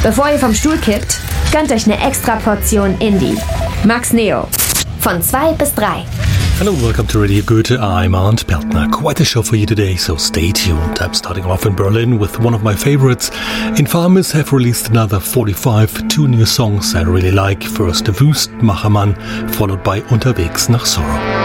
Bevor ihr vom Stuhl kippt, gönnt euch eine extra Portion Indie. Max Neo. Von 2 bis 3. Hello, welcome to Radio Goethe. I'm Arndt Peltner. Quite a show for you today, so stay tuned. I'm starting off in Berlin with one of my favorites. Infamous have released another 45, 2 new songs I really like. First, Wüstmachermann, followed by Unterwegs nach Sorrow.